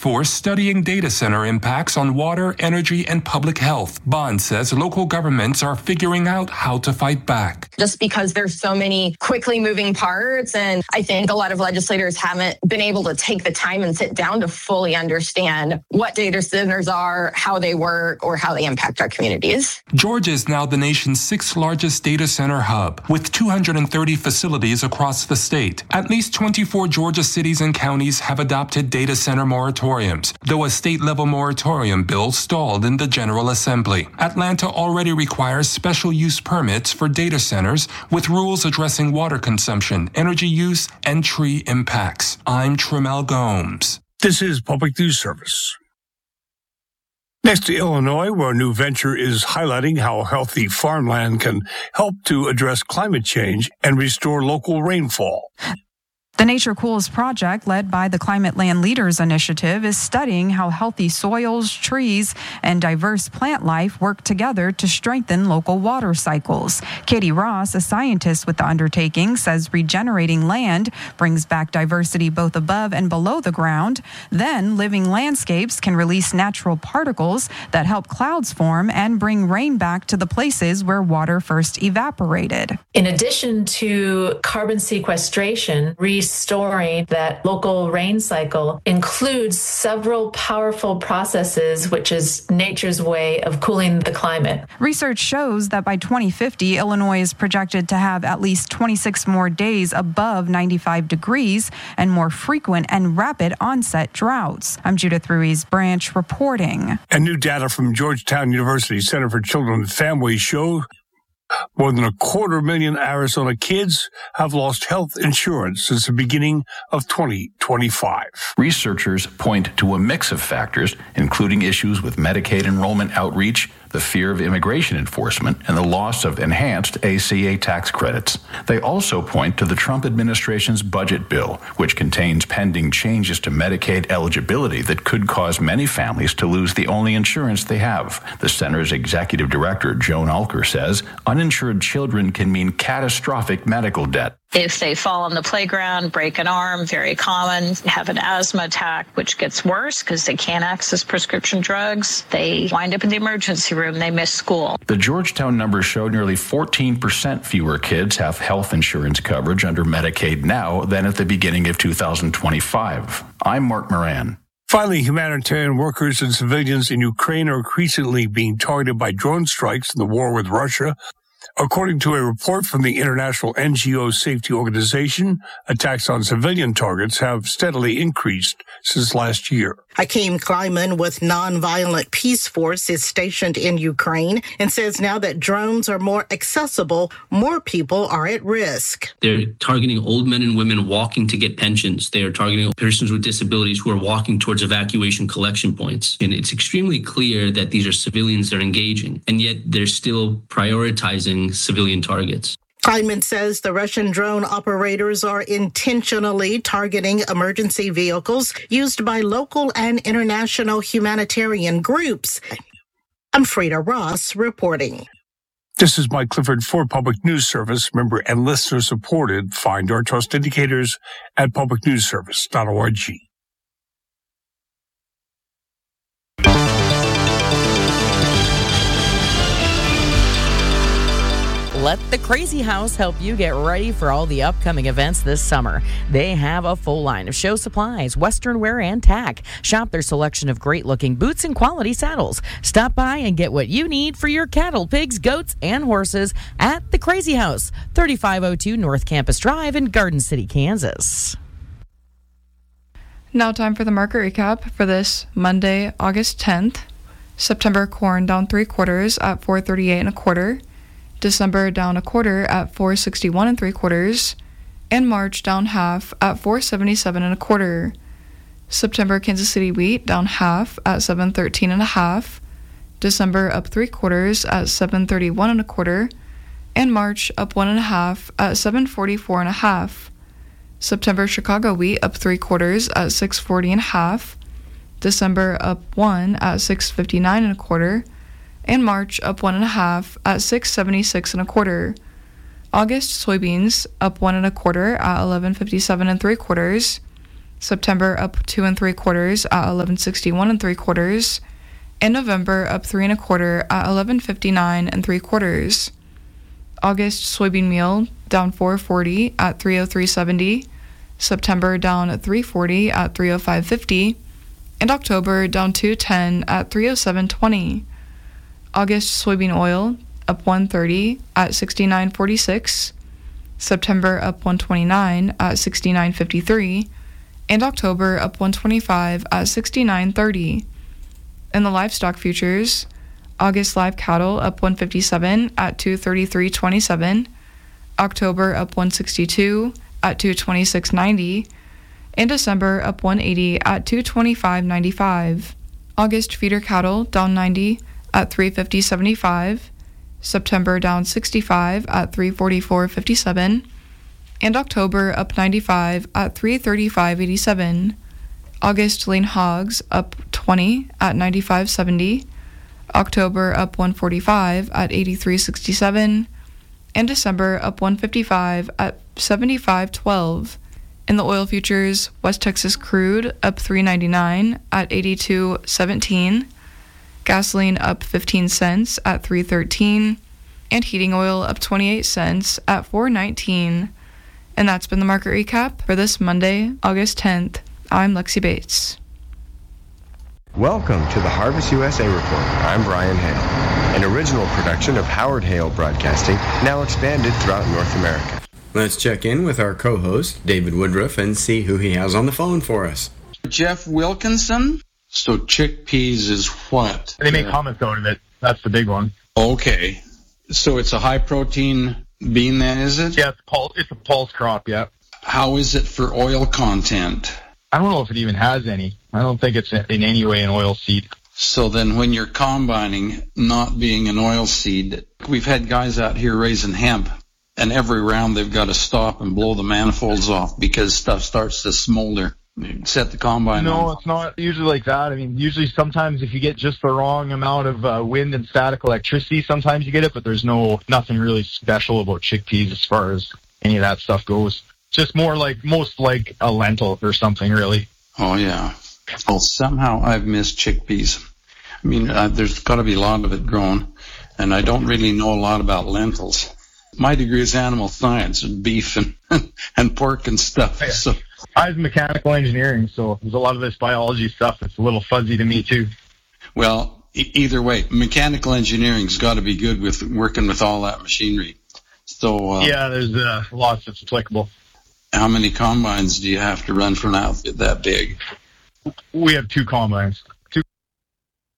force studying data center impacts on water, energy, and public health. Bond says local governments are figuring out how to fight back. Just because there's so many quickly moving parts, and I think a lot of legislators haven't been able to take the time and sit down to fully understand what data centers are, how they work, or how they impact our communities. Georgia is now the nation's 6th largest data center hub, with 230 facilities across the state. At least 24 Georgia cities and counties have adopted data center moratoriums, though a state-level moratorium bill stalled in the General Assembly. Atlanta already requires special use permits for data centers with rules addressing water consumption, energy use, and tree impacts. I'm Tremel Gomes. This is Public News Service. Next to Illinois, where a new venture is highlighting how healthy farmland can help to address climate change and restore local rainfall. The Nature Cools project, led by the Climate Land Leaders Initiative, is studying how healthy soils, trees, and diverse plant life work together to strengthen local water cycles. Katie Ross, a scientist with the undertaking, says regenerating land brings back diversity both above and below the ground. Then, living landscapes can release natural particles that help clouds form and bring rain back to the places where water first evaporated. In addition to carbon sequestration, restoring that local rain cycle includes several powerful processes, which is nature's way of cooling the climate. Research shows that by 2050, Illinois is projected to have at least 26 more days above 95 degrees and more frequent and rapid onset droughts. I'm Judith Ruiz Branch reporting. And new data from Georgetown University Center for Children and Families show more than 250,000 Arizona kids have lost health insurance since the beginning of 2025. Researchers point to a mix of factors, including issues with Medicaid enrollment outreach, the fear of immigration enforcement, and the loss of enhanced ACA tax credits. They also point to the Trump administration's budget bill, which contains pending changes to Medicaid eligibility that could cause many families to lose the only insurance they have. The center's executive director, Joan Alker, says uninsured children can mean catastrophic medical debt. If they fall on the playground, break an arm, very common, have an asthma attack, which gets worse because they can't access prescription drugs. They wind up in the emergency room. They miss school. The Georgetown numbers show nearly 14% fewer kids have health insurance coverage under Medicaid now than at the beginning of 2025. I'm Mark Moran. Finally, humanitarian workers and civilians in Ukraine are increasingly being targeted by drone strikes in the war with Russia. According to a report from the International NGO Safety Organization, attacks on civilian targets have steadily increased since last year. Hakeem Kleiman with Nonviolent Peace Force is stationed in Ukraine and says now that drones are more accessible, more people are at risk. They're targeting old men and women walking to get pensions. They are targeting persons with disabilities who are walking towards evacuation collection points. And it's extremely clear that these are civilians that are engaging, and yet they're still prioritizing civilian targets. Kleiman says the Russian drone operators are intentionally targeting emergency vehicles used by local and international humanitarian groups. I'm Frida Ross reporting. This is Mike Clifford for Public News Service, member and listener supported. Find our trust indicators at publicnewsservice.org. Let the Crazy House help you get ready for all the upcoming events this summer. They have a full line of show supplies, western wear, and tack. Shop their selection of great-looking boots and quality saddles. Stop by and get what you need for your cattle, pigs, goats, and horses at the Crazy House, 3502 North Campus Drive in Garden City, Kansas. Now time for the market recap for this Monday, August 10th. September corn down 3/4 at $4.38 1/4. December down 1/4 at $4.61 3/4, and March down half at $4.77 1/4. September Kansas City wheat down half at $7.13 1/2. December up 3/4 at $7.31 1/4, and March up 1 1/2 at $7.44 1/2. September Chicago wheat up 3/4 at $6.40 1/2. December up 1 at $6.59 1/4. And March up 1 1/2 at $6.76 1/4. August soybeans up 1 1/4 at $11.57 3/4. September up 2 3/4 at 11.61 3/4, and November up 3 1/4 at 11.59 3/4. August soybean meal down 4.40 at 303.70, September down 3.40 at 305.50, and October down 2.10 at 307.20. August soybean oil up 1.30 at 69.46, September up 1.29 at 69.53, and October up 1.25 at 69.30. In the livestock futures, August live cattle up 157 at 233.27, October up 162 at 226.90, and December up 180 at 225.95. August feeder cattle down 90 at 350.75, September down 65 at 344.57, and October up 95 at 335.87. August lean hogs up 20 at 95.70, October up 145 at 83.67, and December up 155 at 75.12. In the oil futures, West Texas crude up $3.99 at 82.17, gasoline up 15 cents at 3.13, and heating oil up 28 cents at 4.19. And that's been the market recap for this Monday, August 10th. I'm Lexi Bates. Welcome to the Harvest USA Report. I'm Brian Hale, an original production of Howard Hale Broadcasting, now expanded throughout North America. Let's check in with our co-host, David Woodruff, and see who he has on the phone for us. Jeff Wilkinson. So chickpeas is what? They make hummus out of it. That's the big one. Okay. So it's a high-protein bean then, is it? Yeah, it's a pulse crop, yeah. How is it for oil content? I don't know if it even has any. I don't think it's in any way an oil seed. So then when you're combining, not being an oil seed, we've had guys out here raising hemp, and every round they've got to stop and blow the manifolds off because stuff starts to smolder. Set the combine No, on. It's not usually like that. I mean, usually sometimes if you get just the wrong amount of wind and static electricity, sometimes you get it, but there's nothing really special about chickpeas as far as any of that stuff goes. Just most like a lentil or something, really. Oh, yeah. Well, somehow I've missed chickpeas. I mean, there's got to be a lot of it grown, and I don't really know a lot about lentils. My degree is animal science, and beef and pork and stuff. Yeah. So I was mechanical engineering, so there's a lot of this biology stuff that's a little fuzzy to me, too. Well, either way, mechanical engineering's got to be good with working with all that machinery. So yeah, there's lots that's applicable. How many combines do you have to run for an outfit that big? We have 2 combines.